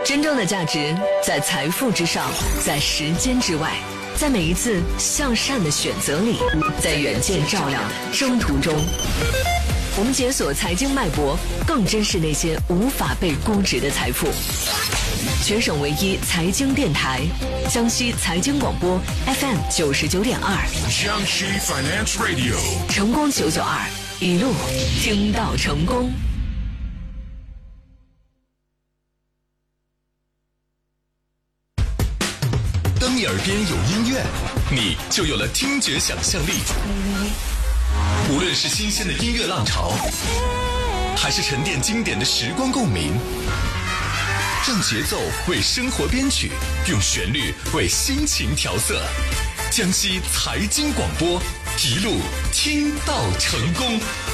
真正的价值在财富之上，在时间之外，在每一次向善的选择里，在远见照亮的征途中。我们解锁财经脉搏，更珍视那些无法被估值的财富。全省唯一财经电台，江西财经广播 FM 99.2， 江西 Finance Radio， 成功992，一路听到成功。 当你耳边有音乐，你就有了听觉想象力。无论是新鲜的音乐浪潮，还是沉淀经典的时光共鸣，让节奏为生活编曲，用旋律为心情调色。江西财经广播，一路听到成功。